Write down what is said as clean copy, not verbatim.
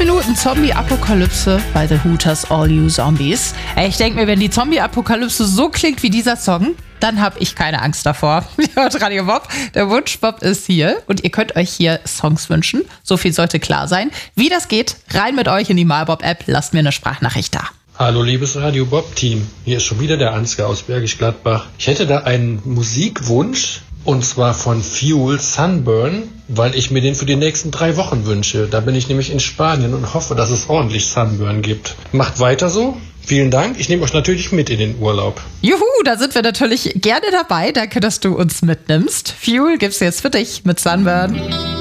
Minuten Zombie-Apokalypse bei The Hooters All You Zombies. Ich denke mir, wenn die Zombie-Apokalypse so klingt wie dieser Song, dann habe ich keine Angst davor. Ihr hört Radio Bob, der Wunschbob ist hier und ihr könnt euch hier Songs wünschen. So viel sollte klar sein. Wie das geht, rein mit euch in die MyBob-App, lasst mir eine Sprachnachricht da. Hallo liebes Radio Bob-Team, hier ist schon wieder der Ansgar aus Bergisch Gladbach. Ich hätte da einen Musikwunsch und zwar von Fuel Sunburn, weil ich mir den für die nächsten 3 Wochen wünsche. Da bin ich nämlich in Spanien und hoffe, dass es ordentlich Sunburn gibt. Macht weiter so. Vielen Dank. Ich nehme euch natürlich mit in den Urlaub. Juhu, da sind wir natürlich gerne dabei. Danke, dass du uns mitnimmst. Fuel gibt's jetzt für dich mit Sunburn.